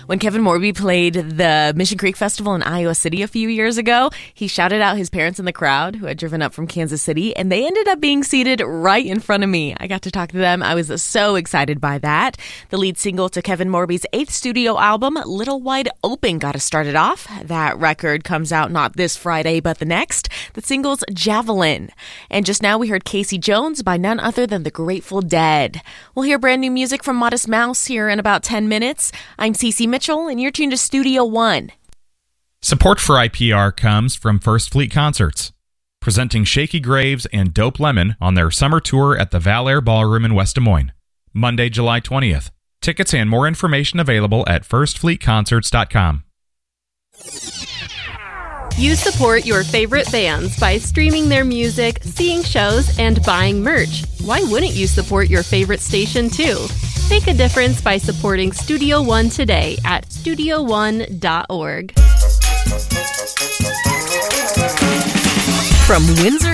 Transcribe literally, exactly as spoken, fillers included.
When Kevin Morby played the Mission Creek Festival in Iowa City a few years ago, he shouted out his parents in the crowd who had driven up from Kansas City, and they ended up being seated right in front of me. I got to talk to them. I was so excited by that. The lead single to Kevin Morby's eighth studio album, Little Wide Open, got us started off. That record comes out not this Friday, but the next. The single's Javelin. And just now we heard Casey Jones by none other than the Grateful Dead. We'll hear brand new music from Modest Mouse here in about ten minutes. I'm Cece Mitchell, and you're tuned to Studio One. Support for I P R comes from First Fleet Concerts, presenting Shaky Graves and Dope Lemon on their summer tour at the Valair Ballroom in West Des Moines, Monday, July twentieth. Tickets and more information available at first fleet concerts dot com. You support your favorite bands by streaming their music, seeing shows, and buying merch. Why wouldn't you support your favorite station too? Make a difference by supporting Studio One today at studio one dot org. From Windsor